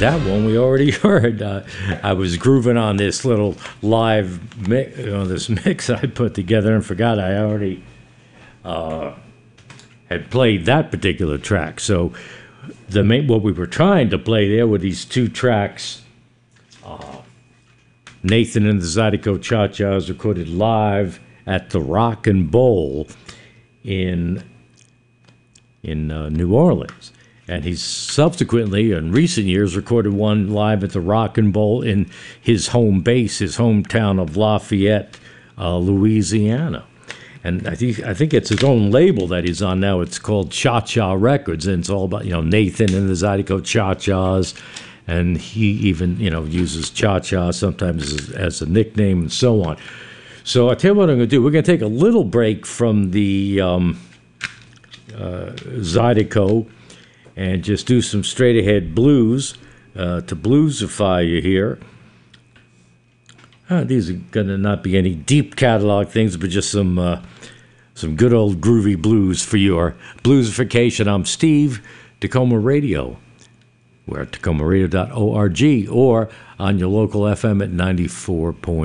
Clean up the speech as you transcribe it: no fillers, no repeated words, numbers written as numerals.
That one we already heard. I was grooving on this little live mix, this mix I put together, and forgot I already had played that particular track. So what we were trying to play there were these two tracks. Nathan and the Zydeco Cha-Chas recorded live at the Rock and Bowl in New Orleans. And he's subsequently, in recent years, recorded one live at the Rock and Bowl in his home base, his hometown of Lafayette, Louisiana. And I think it's his own label that he's on now. It's called Cha-Cha Records, and it's all about, Nathan and the Zydeco Cha-Chas. And he even, uses Cha-Cha sometimes as a nickname and so on. So I'll tell you what I'm going to do. We're going to take a little break from the Zydeco and just do some straight-ahead blues to bluesify you here. These are going to not be any deep catalog things, but just some good old groovy blues for your bluesification. I'm Steve, Tacoma Radio. We're at tacomaradio.org or on your local FM at 94.